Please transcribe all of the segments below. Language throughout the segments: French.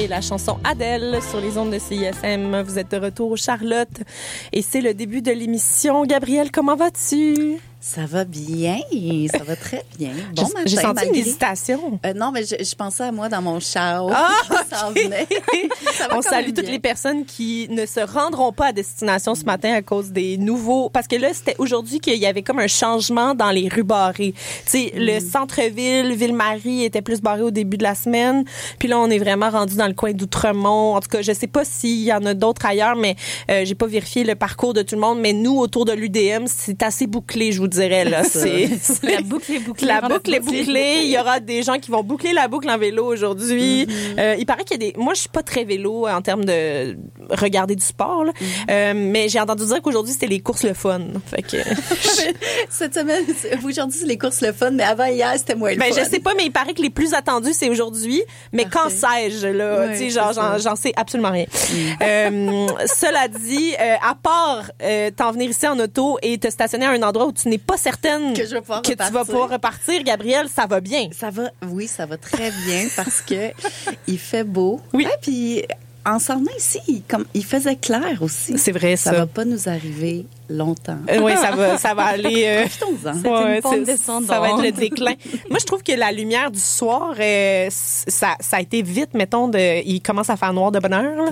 Et la chanson Adèle sur les ondes de CISM. Vous êtes de retour au Charlotte et c'est le début de l'émission. Gabrielle, comment vas-tu? Ça va bien, ça va très bien. Bon matin, j'ai senti une hésitation. Non, mais je pensais à moi dans mon char. Ça en venait. On salue toutes les personnes qui ne se rendront pas à destination ce matin à cause des nouveaux... Parce que là, c'était aujourd'hui qu'il y avait comme un changement dans les rues barrées. Tu sais, le centre-ville, Ville-Marie était plus barré au début de la semaine. Puis là, on est vraiment rendu dans le coin d'Outremont. En tout cas, je sais pas s'il y en a d'autres ailleurs, mais j'ai pas vérifié le parcours de tout le monde. Mais nous, autour de l'UDM, c'est assez bouclé, je vous dirais, là. La boucle est bouclée. La boucle est bouclée. Il y aura des gens qui vont boucler la boucle en vélo aujourd'hui. Il paraît qu'il y a des... Moi, je suis pas très vélo en termes de regarder du sport, là. Mais j'ai entendu dire qu'aujourd'hui, c'était les courses le fun. Fait que... Cette semaine, aujourd'hui, c'est les courses le fun, mais avant hier, c'était moins le fun. Je sais pas, mais il paraît que les plus attendus, c'est aujourd'hui. Mais quand sais-je, là? Oui, tu sais, genre, j'en sais absolument rien. Cela dit, à part t'en venir ici en auto et te stationner à un endroit où tu n'es pas certaine que tu vas pouvoir repartir, Gabrielle, ça va bien. Ça va très bien parce que il fait beau. Oui. Ouais, puis en s'en venant ici, il faisait clair aussi. C'est vrai, ça. Ça va pas nous arriver longtemps. Oui, ça va aller. Profitons-en. C'est une pente descendante. Ça va être le déclin. Moi, je trouve que la lumière du soir, ça a été vite, mettons, il commence à faire noir de bonne heure.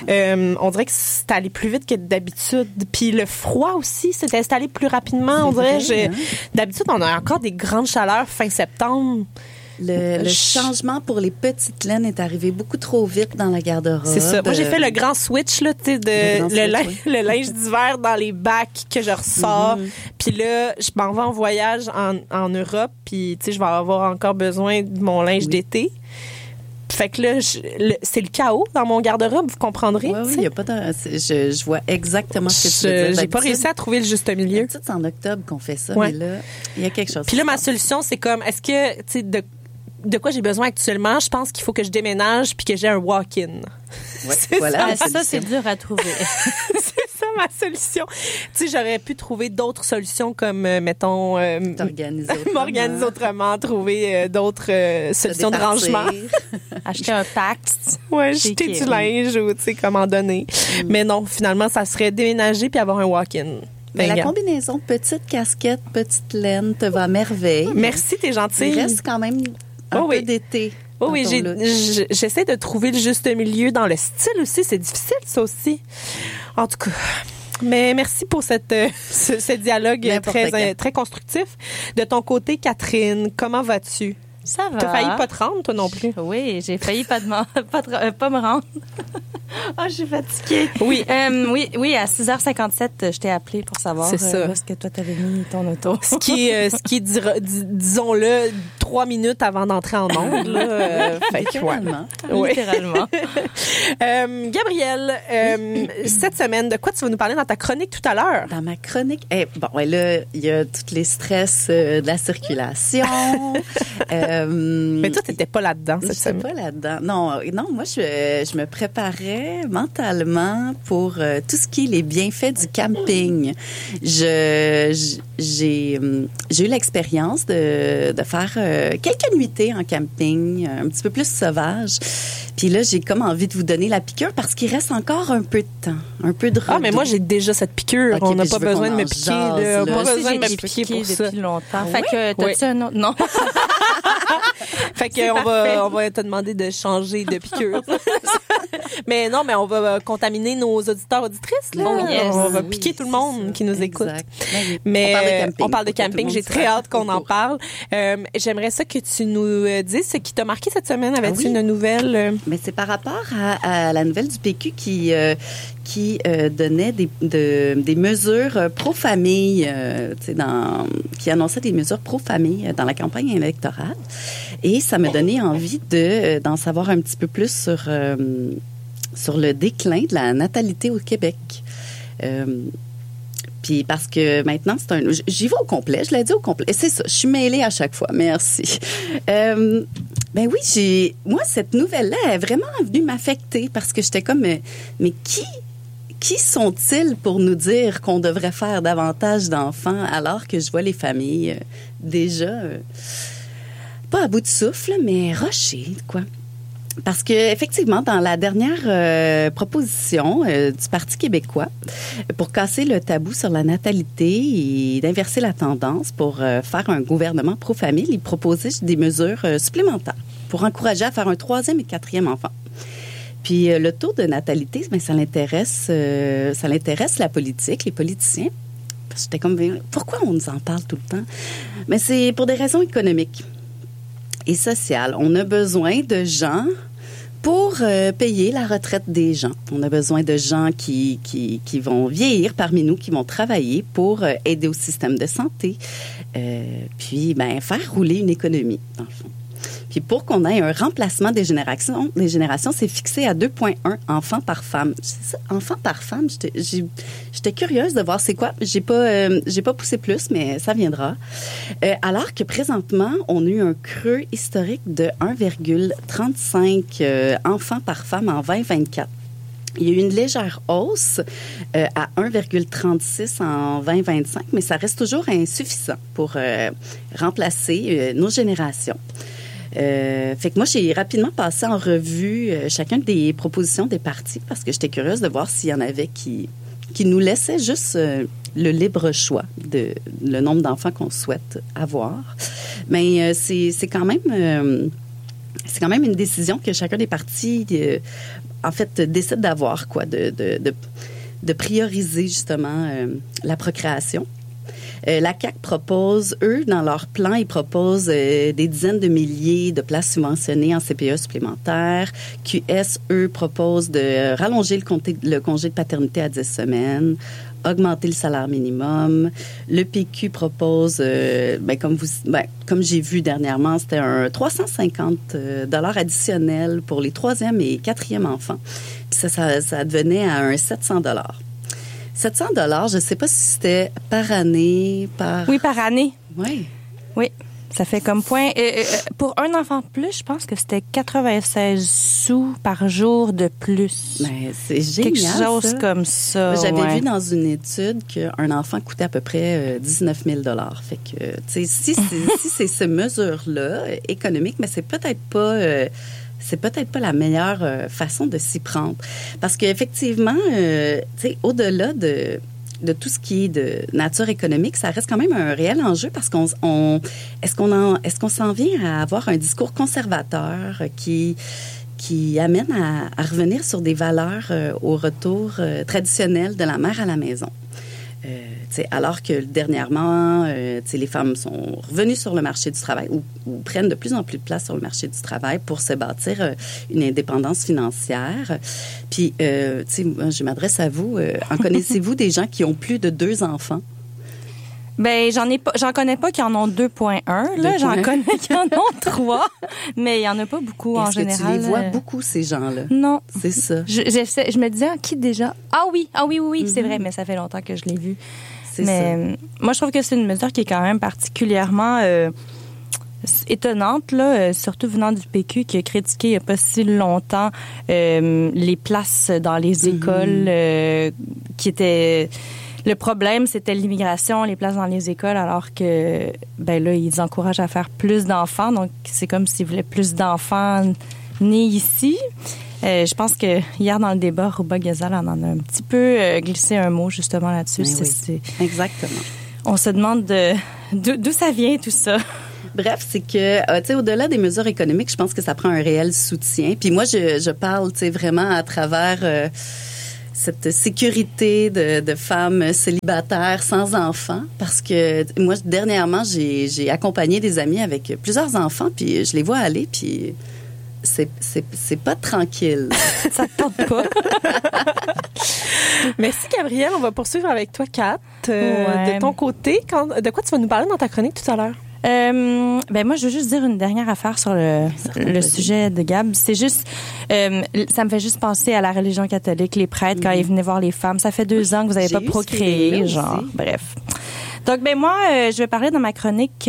On dirait que c'est allé plus vite que d'habitude. Puis le froid aussi s'est installé plus rapidement. On dirait. D'habitude, on a encore des grandes chaleurs fin septembre. Le changement pour les petites laines est arrivé beaucoup trop vite dans la garde-robe. C'est ça. Moi, j'ai fait le grand switch, là, tu sais, le linge d'hiver dans les bacs que je ressors. Puis là, je m'en vais en voyage en Europe. Puis, tu sais, je vais avoir encore besoin de mon linge d'été. Fait que là, c'est le chaos dans mon garde-robe, vous comprendrez. Oui, il y a pas je vois exactement ce que tu veux dire. J'ai pas réussi à trouver le juste milieu. C'est en octobre qu'on fait ça, mais là, il y a quelque chose. Puis là, ma solution, c'est comme, est-ce que, tu sais, de quoi j'ai besoin actuellement? Je pense qu'il faut que je déménage puis que j'ai un walk-in. Ouais, voilà. Ça, c'est dur à trouver. C'est ça ma solution. Tu sais, j'aurais pu trouver d'autres solutions comme, mettons, m'organiser autrement, trouver d'autres solutions de rangement. Acheter un pacte. Ouais, jeter du linge ou, tu sais, comment donner. Mais non, finalement, ça serait déménager puis avoir un walk-in. Mais la combinaison petite casquette, petite laine te va à merveille. Merci, t'es gentille. Il reste quand même un peu d'été. Oh oui, j'essaie de trouver le juste milieu dans le style aussi. C'est difficile, ça aussi. En tout cas, mais merci pour ce dialogue très constructif. De ton côté, Catherine, comment vas-tu? Ça va. T'as failli pas te rendre, toi non plus? Oui, j'ai failli pas me rendre. Je suis fatiguée. Oui. Oui, à 6h57, je t'ai appelé pour savoir où est-ce que toi t'avais mis ton auto. Ce qui est disons-le, 3 minutes avant d'entrer en onde. Littéralement. Littéralement. Gabrielle, cette semaine, de quoi tu vas nous parler dans ta chronique tout à l'heure? Dans ma chronique, là, il y a tous les stress de la circulation. Mais toi, t'étais pas là-dedans cette semaine. J'étais pas là-dedans. Non, moi, je me préparais mentalement pour tout ce qui est les bienfaits du camping. J'ai eu l'expérience de faire quelques nuitées en camping, un petit peu plus sauvage. Puis là, j'ai comme envie de vous donner la piqûre parce qu'il reste encore un peu de temps, un peu de mais moi, j'ai déjà cette piqûre. Okay, on n'a pas besoin de me piquer. On n'a pas besoin de me piquer pour ça. Depuis longtemps. Fait que t'as-tu un autre? Non. Fait que on va te demander de changer de piqûre. Mais non, mais on va contaminer nos auditeurs, auditrices, là. Oh yes. On va piquer tout le monde qui nous écoute. Mais on parle de camping. J'ai très hâte qu'on en parle. J'aimerais ça que tu nous dises ce qui t'a marqué cette semaine. Avais-tu une nouvelle? Mais c'est par rapport à la nouvelle du PQ qui donnait des mesures pro-famille, qui annonçait des mesures pro-famille dans la campagne électorale. Et ça m'a donné envie d'en savoir un petit peu plus sur le déclin de la natalité au Québec. Puis parce que maintenant, j'y vais au complet, je l'ai dit au complet. C'est ça, je suis mêlée à chaque fois, merci. Ben oui, moi, cette nouvelle-là est vraiment venue m'affecter parce que j'étais comme, mais qui sont-ils pour nous dire qu'on devrait faire davantage d'enfants alors que je vois les familles déjà, pas à bout de souffle, mais rochées, quoi. Parce que effectivement, dans la dernière proposition du Parti québécois, pour casser le tabou sur la natalité et d'inverser la tendance pour faire un gouvernement pro-famille, ils proposaient des mesures supplémentaires pour encourager à faire un 3e et 4e enfant. Puis le taux de natalité, bien, ça l'intéresse la politique, les politiciens. J'étais comme, pourquoi on nous en parle tout le temps? Mais c'est pour des raisons économiques et sociales. On a besoin de gens pour payer la retraite des gens. On a besoin de gens qui vont vieillir parmi nous, qui vont travailler pour aider au système de santé, puis ben, faire rouler une économie, dans le fond. Puis pour qu'on ait un remplacement des générations, c'est fixé à 2,1 enfants par femme. Ça, enfants par femme, j'étais curieuse de voir c'est quoi. J'ai pas poussé plus, mais ça viendra. Alors que présentement, on a eu un creux historique de 1,35 enfants par femme en 2024. Il y a eu une légère hausse à 1,36 en 2025, mais ça reste toujours insuffisant pour remplacer nos générations. Fait que moi, j'ai rapidement passé en revue chacune des propositions des partis parce que j'étais curieuse de voir s'il y en avait qui nous laissaient juste le libre choix de le nombre d'enfants qu'on souhaite avoir. Mais c'est quand même une décision que chacun des partis en fait décide d'avoir, quoi, de prioriser justement la procréation. La CAQ propose, eux, dans leur plan, ils proposent des dizaines de milliers de places subventionnées en CPE supplémentaires. QS, eux, proposent de rallonger le congé de paternité à 10 semaines, augmenter le salaire minimum. Le PQ propose, comme j'ai vu dernièrement, c'était un 350 $ additionnel pour les 3e et 4e enfants. Puis ça devenait à un 700 $. 700 $, je ne sais pas si c'était par année, Oui, par année. Oui. Oui, ça fait comme point. Pour un enfant de plus, je pense que c'était 96 sous par jour de plus. Mais c'est génial, quelque chose ça. Comme ça. J'avais vu dans une étude qu'un enfant coûtait à peu près 19 000 $. Fait que, tu sais, si c'est ces mesures-là économiques, mais c'est peut-être pas la meilleure façon de s'y prendre. Parce qu'effectivement, tu sais, au-delà de tout ce qui est de nature économique, ça reste quand même un réel enjeu parce est-ce qu'on s'en vient à avoir un discours conservateur qui amène à revenir sur des valeurs au retour traditionnel de la mère à la maison. Alors que dernièrement, les femmes sont revenues sur le marché du travail ou prennent de plus en plus de place sur le marché du travail pour se bâtir une indépendance financière. Puis, je m'adresse à vous. En connaissez-vous des gens qui ont plus de 2 enfants? Ben, j'en connais pas qui en ont 2,1. Là, j'en connais qui en ont 3, mais il y en a pas beaucoup en général. Est-ce que tu les vois beaucoup, ces gens-là? Non. C'est ça. Je me disais, qui déjà? Ah oui, c'est vrai, mais ça fait longtemps que je l'ai vu. Mais moi, je trouve que c'est une mesure qui est quand même particulièrement étonnante, là, surtout venant du PQ qui a critiqué il n'y a pas si longtemps les places dans les écoles qui étaient... Le problème, c'était l'immigration, les places dans les écoles, alors que, ben là, ils encouragent à faire plus d'enfants. Donc, c'est comme s'ils voulaient plus d'enfants nés ici. Je pense que hier, dans le débat, Rouba Ghazal en a un petit peu glissé un mot, justement, là-dessus. Oui. Exactement. On se demande d'où ça vient, tout ça. Bref, c'est que, tu sais, au-delà des mesures économiques, je pense que ça prend un réel soutien. Puis moi, je parle, tu sais, vraiment à travers... cette sécurité de femmes célibataires sans enfants, parce que moi, dernièrement, j'ai accompagné des amis avec plusieurs enfants, puis je les vois aller, puis c'est pas tranquille. Ça te tente pas. Merci, Gabrielle. On va poursuivre avec toi, Kat. De ton côté, de quoi tu vas nous parler dans ta chronique tout à l'heure? Ben moi, je veux juste dire une dernière affaire sur le sujet de Gab. C'est juste, ça me fait juste penser à la religion catholique, les prêtres, quand ils venaient voir les femmes. Ça fait 2 ans que vous n'avez pas procréé, genre, bref. Donc, ben moi, je vais parler dans ma chronique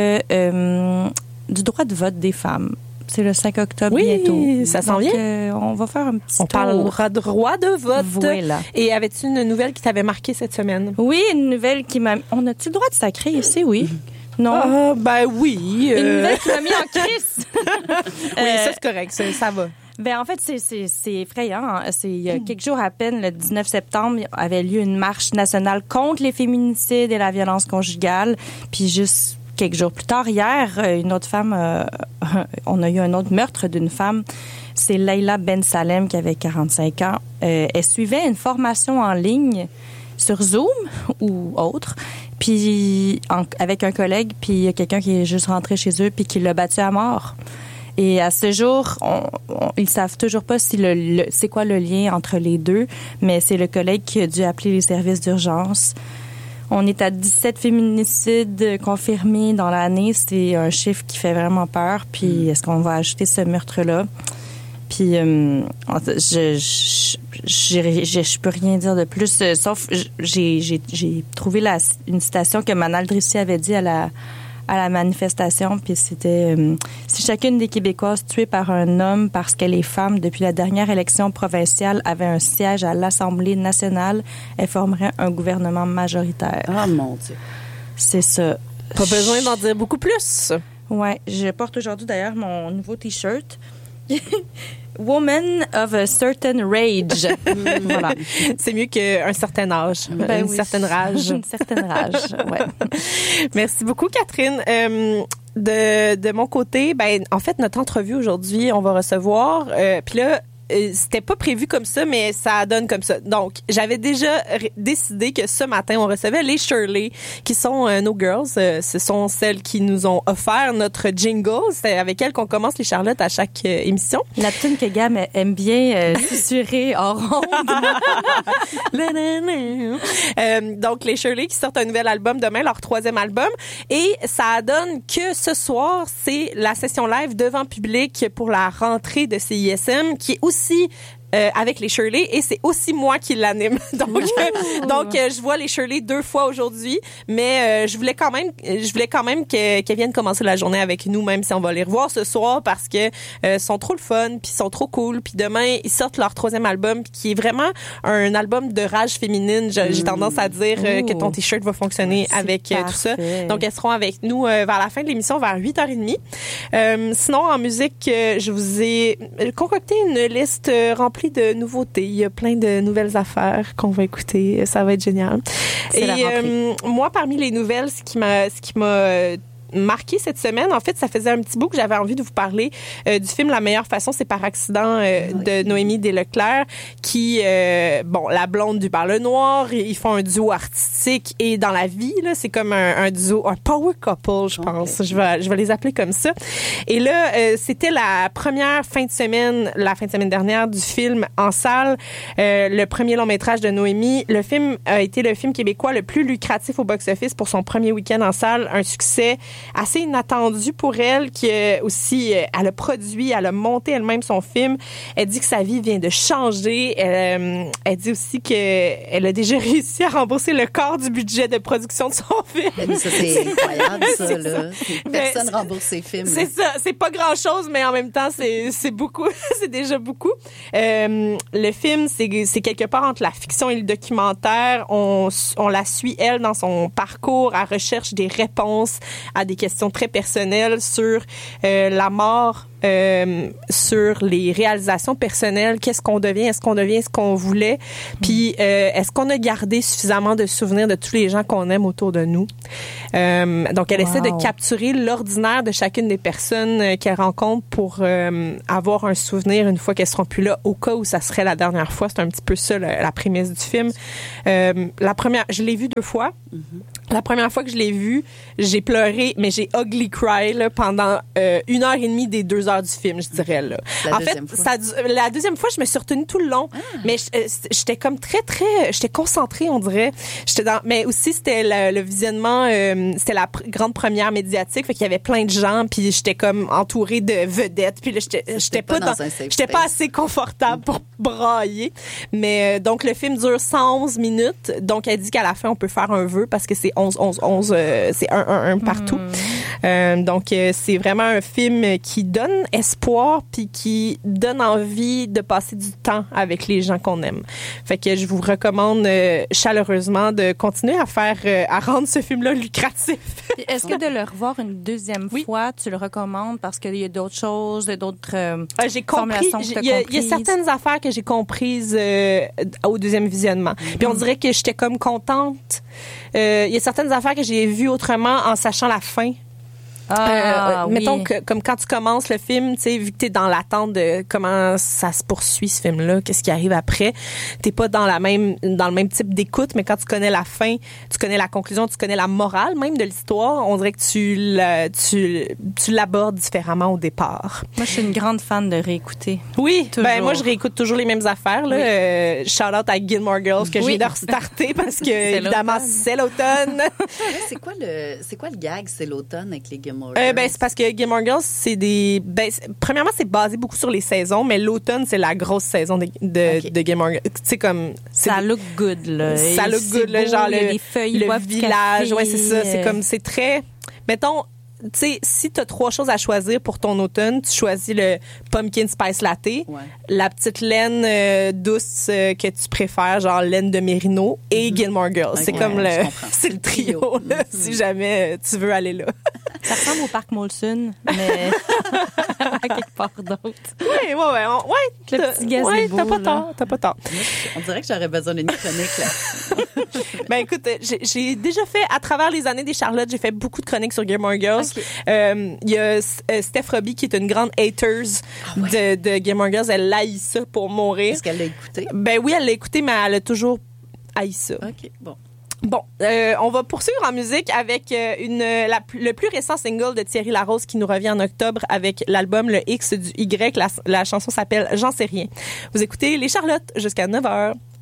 du droit de vote des femmes. C'est le 5 octobre bientôt. Oui, ça s'en vient. On va faire un petit tour. On parlera de droit de vote. Voilà. Et avais-tu une nouvelle qui t'avait marqué cette semaine? Oui, une nouvelle qui m'a... On a-tu le droit de sacrer ici? Oui. Non. Ben oui. Une nouvelle qui m'a mis en crise. Oui, ça c'est correct, ça va. Ben en fait, c'est effrayant. Il y a quelques jours à peine, le 19 septembre, avait lieu une marche nationale contre les féminicides et la violence conjugale. Puis juste quelques jours plus tard, hier, une autre femme, on a eu un autre meurtre d'une femme. C'est Leila Ben Salem qui avait 45 ans. Elle suivait une formation en ligne sur Zoom ou autre, puis avec un collègue, puis il y a quelqu'un qui est juste rentré chez eux puis qui l'a battu à mort. Et à ce jour, ils savent toujours pas si c'est quoi le lien entre les deux, mais c'est le collègue qui a dû appeler les services d'urgence. On est à 17 féminicides confirmés dans l'année. C'est un chiffre qui fait vraiment peur. Puis est-ce qu'on va ajouter ce meurtre-là? Puis je peux rien dire de plus, sauf j'ai trouvé une citation que Manal Drissi avait dit à la manifestation, puis c'était si chacune des Québécoises tuées par un homme parce qu'elle est femme depuis la dernière élection provinciale avait un siège à l'Assemblée nationale, elle formerait un gouvernement majoritaire. Ah mon Dieu. C'est ça. Pas besoin d'en dire beaucoup plus. Ouais, je porte aujourd'hui d'ailleurs mon nouveau t-shirt. Woman of a certain rage. Voilà. C'est mieux qu'un certain âge. Une certaine rage. Une certaine rage, ouais. Merci beaucoup, Catherine. De mon côté, en fait, notre entrevue aujourd'hui, on va recevoir, puis là, c'était pas prévu comme ça, mais ça donne comme ça. Donc, j'avais déjà décidé que ce matin, on recevait les Shirley, qui sont nos girls. Ce sont celles qui nous ont offert notre jingle. C'est avec elles qu'on commence les Charlottes à chaque émission. La tune que Gam aime bien susurrer en ronde. Donc, les Shirley qui sortent un nouvel album demain, leur 3e album. Et ça donne que ce soir, c'est la session live devant public pour la rentrée de CISM, qui est aussi avec les Shirley, et c'est aussi moi qui l'anime. Donc je vois les Shirley 2 fois aujourd'hui, mais je voulais quand même qu'elles viennent commencer la journée avec nous, même si on va les revoir ce soir, parce que sont trop le fun, puis sont trop cool. Puis demain, ils sortent leur 3e album, qui est vraiment un album de rage féminine. J'ai tendance à dire que ton t-shirt va fonctionner avec tout ça. Donc elles seront avec nous vers la fin de l'émission, vers 8h30. Sinon, en musique, je vous ai concocté une liste remplie de nouveautés. Il y a plein de nouvelles affaires qu'on va écouter. Ça va être génial. Et moi, parmi les nouvelles, ce qui m'a marqué cette semaine, en fait, ça faisait un petit bout que j'avais envie de vous parler du film La meilleure façon, c'est par accident de Noémie Desleclerc, qui, la blonde du Parle Noir, ils font un duo artistique, et dans la vie, là, c'est comme un duo, un power couple, je pense. Okay. Je vais les appeler comme ça. Et là, c'était la première fin de semaine dernière du film en salle, le premier long métrage de Noémie. Le film a été le film québécois le plus lucratif au box-office pour son premier week-end en salle, un succès assez inattendu pour elle, qui aussi, elle a produit, elle a monté elle-même son film. Elle dit que sa vie vient de changer. Elle dit aussi qu'elle a déjà réussi à rembourser le quart du budget de production de son film. Ça, c'est incroyable, ça, là. Personne rembourse ses films. C'est ça. C'est pas grand-chose, mais en même temps, c'est beaucoup. C'est déjà beaucoup. Le film, c'est quelque part entre la fiction et le documentaire. On la suit, elle, dans son parcours, à recherche des réponses à des questions très personnelles sur la mort, sur les réalisations personnelles. Qu'est-ce qu'on devient? Est-ce qu'on devient ce qu'on voulait? Puis, est-ce qu'on a gardé suffisamment de souvenirs de tous les gens qu'on aime autour de nous? Donc, elle essaie de capturer l'ordinaire de chacune des personnes qu'elle rencontre pour avoir un souvenir une fois qu'elles seront plus là, au cas où ça serait la dernière fois. C'est un petit peu ça, la prémisse du film. Je l'ai vu 2 fois. La première fois que je l'ai vu, j'ai pleuré, mais j'ai ugly cry là, pendant 1h30 des 2 heures du film, je dirais. Là. La deuxième fois, je me suis retenue tout le long, mais j'étais comme j'étais concentrée, on dirait. Mais aussi, c'était le visionnement, c'était la grande première médiatique, fait qu'il y avait plein de gens, puis j'étais comme entourée de vedettes, puis là, j'étais pas assez confortable pour brailler. Mais donc, le film dure 111 minutes, donc elle dit qu'à la fin, on peut faire un vœu, parce que c'est 11, c'est 1 partout. Donc, c'est vraiment un film qui donne espoir puis qui donne envie de passer du temps avec les gens qu'on aime. Fait que je vous recommande chaleureusement de continuer à rendre ce film-là lucratif. Est-ce que de le revoir une deuxième fois, tu le recommandes parce qu'il y a d'autres choses, d'autres j'ai compris. Il y a certaines affaires que j'ai comprises au deuxième visionnement. Puis on dirait que j'étais comme contente. Il y a certaines affaires que j'ai vues autrement en sachant la fin. Mettons que comme quand tu commences le film, tu sais, vu que t'es dans l'attente de comment ça se poursuit ce film-là, qu'est-ce qui arrive après, t'es pas dans le même type d'écoute, mais quand tu connais la fin, tu connais la conclusion, tu connais la morale même de l'histoire, on dirait que tu l'abordes différemment au départ. Moi, je suis une grande fan de réécouter. Oui, ben moi je réécoute toujours les mêmes affaires là. Oui. Shout out à Gilmore Girls que je viens de restarter parce que évidemment c'est l'automne. C'est quoi le gag, c'est l'automne avec les Gilmore Girls? C'est parce que Gilmore Girls, premièrement, c'est basé beaucoup sur les saisons, mais l'automne, c'est la grosse saison de Gilmore Girls. C'est comme, ça look good, là. Ça look good, là, genre le village. Ouais, c'est ça. C'est très, mettons, tu sais, si t'as 3 choses à choisir pour ton automne, tu choisis le pumpkin spice latte, la petite laine douce que tu préfères, genre laine de mérino, et Gilmore Girls. Okay, c'est comme c'est le trio, là, si jamais tu veux aller là. Ça ressemble au parc Molson, mais à quelque part d'autre. Oui. Le petit gazebo. T'as pas tort. On dirait que j'aurais besoin d'une chronique là. Ben écoute, j'ai déjà fait, à travers les années des Charlottes, j'ai fait beaucoup de chroniques sur Gilmore Girls. Il y a Steph Robbie qui est une grande haters de Gilmore Girls. Elle haït ça pour mourir. Est-ce qu'elle l'a écouté? Ben oui, elle l'a écouté, mais elle a toujours haï ça. OK, bon. Bon, on va poursuivre en musique avec le plus récent single de Thierry Larose qui nous revient en octobre avec l'album Le X du Y. La chanson s'appelle J'en sais rien. Vous écoutez Les Charlottes jusqu'à 9h.